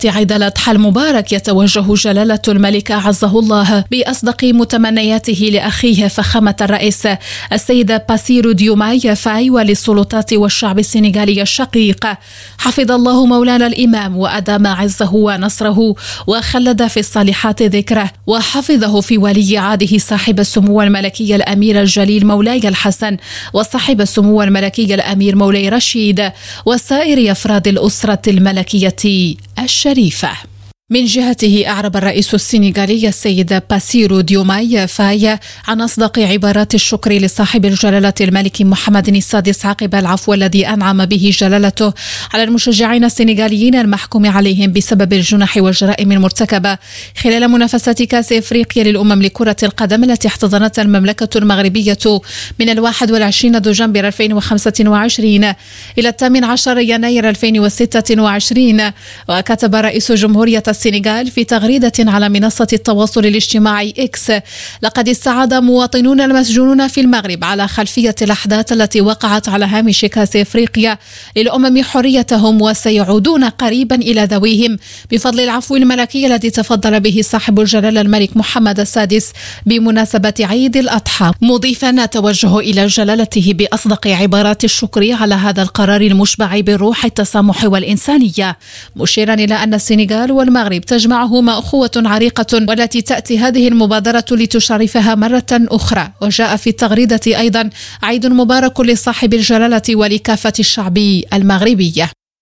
عيد الأضحى المبارك يتوجه جلالة الملك أعزه الله بأصدق متمنياته لأخيه فخامة الرئيس السيد باسيرو ديوماي فاي وللسلطات والشعب السنغالي الشقيق. حفظ الله مولانا الإمام وأدام عزه ونصره وخلد في الصالحات ذكره، وحفظه في ولي عهده صاحب السمو الملكي الأمير الجليل مولاي الحسن وصاحب السمو الملكي الأمير مولاي رشيد وسائر أفراد الأسرة الملكية الشريفة. من جهته أعرب الرئيس السنغالي السيد باسيرو ديوماي فاي عن أصدق عبارات الشكر لصاحب الجلالة الملك محمد السادس عقب العفو الذي أنعم به جلالته على المشجعين السنغاليين المحكوم عليهم بسبب الجنح والجرائم المرتكبة خلال منافسات كأس إفريقيا للأمم لكرة القدم التي احتضنتها المملكة المغربية من 21 دجنبر 2025 إلى 18 يناير 2026. وكتب رئيس جمهورية السنغال في تغريدة على منصة التواصل الاجتماعي إكس: لقد استعاد مواطنون المسجونون في المغرب على خلفية الأحداث التي وقعت على هامش كأس إفريقيا للأمم حريتهم، وسيعودون قريبا إلى ذويهم بفضل العفو الملكي الذي تفضل به صاحب الجلالة الملك محمد السادس بمناسبة عيد الأضحى، مضيفا توجه إلى جلالته بأصدق عبارات الشكر على هذا القرار المشبع بروح التسامح والإنسانية، مشيرا إلى أن السنغال والمغرب تجمعهما أخوة عريقة، والتي تأتي هذه المبادرة لتشرفها مرة أخرى. وجاء في التغريدة أيضا: عيد مبارك لصاحب الجلالة ولكافة الشعب المغربي.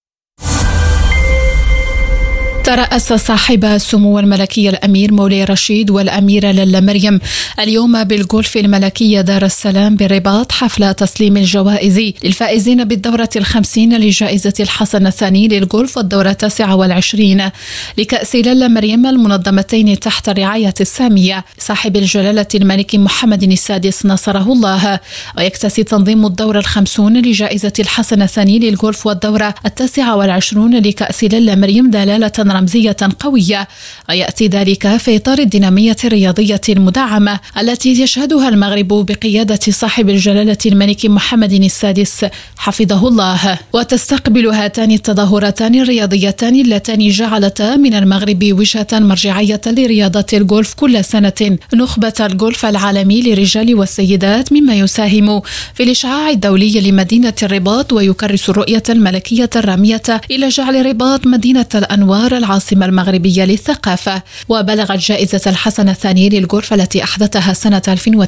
ترأس صاحب السمو الملكي الأمير مولاي رشيد والأميرة لالا مريم اليوم بالغولف الملكي دار السلام بالرباط حفل تسليم الجوائز للفائزين بالدورة 50 لجائزة الحسن الثاني للغولف والدورة 29 لكأس لالا مريم، المنظمتين تحت رعاية السامية صاحب الجلالة الملك محمد السادس نصره الله. ويكتسي تنظيم الدورة 50 لجائزة الحسن الثاني للغولف والدورة 29 لكأس لالا مريم دلالة رمزية قوية، ويأتي ذلك في إطار الدينامية الرياضية المدعمة التي يشهدها المغرب بقيادة صاحب الجلالة الملك محمد السادس حفظه الله. وتستقبل هاتان التظاهرتان الرياضيتان اللتان جعلتا من المغرب وجهة مرجعية لرياضة الغولف كل سنة نخبة الغولف العالمي للرجال والسيدات، مما يساهم في الإشعاع الدولي لمدينة الرباط ويكرس الرؤية الملكية الرامية إلى جعل الرباط مدينة الأنوار العاصمة المغربية للثقافة. وبلغت جائزة الحسن الثاني للغولف التي أحدثها سنة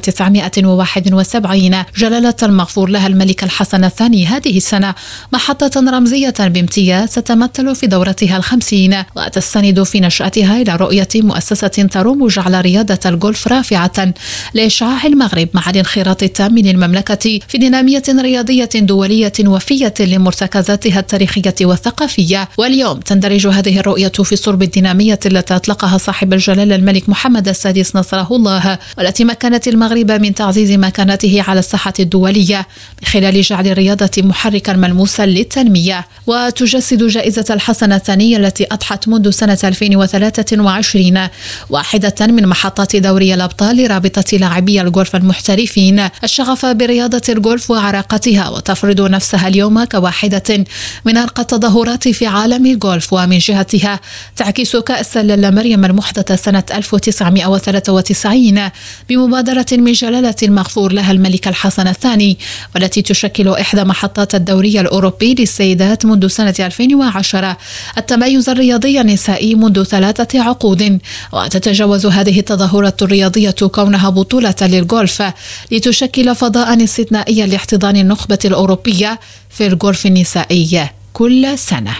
1971 جلالة المغفور لها الملك الحسن الثاني هذه السنة محطة رمزية بامتياز تتمثل في دورتها 50، وتستند في نشأتها إلى رؤية مؤسسة تروم جعل رياضة الغولف رافعة لإشعاع المغرب مع الانخراط التام من المملكة في دينامية رياضية دولية وفية لمرتكزاتها التاريخية والثقافية. واليوم تندرج هذه الرؤية في صلب الدينامية التي أطلقها صاحب الجلالة الملك محمد السادس نصره الله، والتي مكنت المغرب من تعزيز مكانته على الساحة الدولية من خلال جعل الرياضة محركا ملموسا للتنمية. وتجسد جائزة الحسن الثانية التي أضحت منذ سنة 2023 واحدة من محطات دوري الأبطال لرابطة لاعبي الغولف المحترفين الشغف برياضة الغولف وعراقتها، وتفرض نفسها اليوم كواحدة من أرقى التظاهرات في عالم الغولف. ومن جهتها تعكس كأس لالا مريم المحدثة سنة 1993 بمبادرة من جلالة المغفور لها الملك الحسن الثاني، والتي تشكل إحدى محطات الدوري الأوروبي للسيدات منذ سنة 2010 التميز الرياضي النسائي منذ 3 عقود. وتتجاوز هذه التظاهرة الرياضية كونها بطولة للغولف لتشكل فضاء استثنائيا لاحتضان النخبة الأوروبية في الغولف النسائي كل سنة.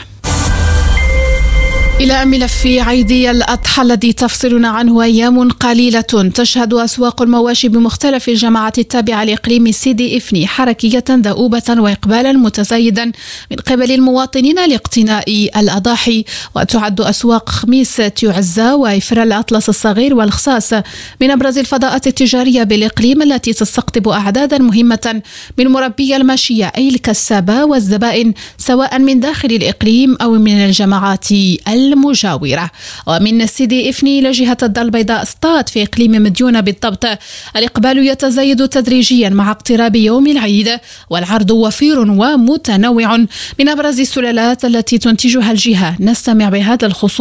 إلى ملف عيد الأضحى الذي تفصلنا عنه أيام قليلة تشهد أسواق المواشي بمختلف الجماعات التابعة لإقليم سيدي إفني حركية دؤوبة وإقبالا متزايدا من قبل المواطنين لاقتناء الأضاحي. وتعد أسواق خميس تيعزة وإفرا الأطلس الصغير والخصاص من أبرز الفضاءات التجارية بالإقليم التي تستقطب أعدادا مهمة من مربي الماشية أي الكسابة والزبائن سواء من داخل الإقليم أو من الجماعات المجاورة. ومن سيدي إفني إلى جهة الدار البيضاء سطات في إقليم مديونة بالضبط الإقبال يتزايد تدريجيا مع اقتراب يوم العيد، والعرض وفير ومتنوع من أبرز السلالات التي تنتجها الجهة. نستمع بهذا الخصوص